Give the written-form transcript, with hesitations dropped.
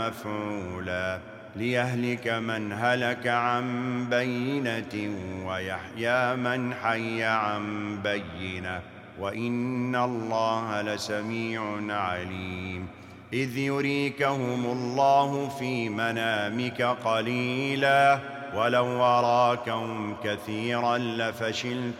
مفعولا ليهلك من هلك عن بينة ويحيى من حي عن بينة وإن الله لسميع عليم إذ يريكهم الله في منامك قليلا ولو أراكهم كثيرا لفشلتم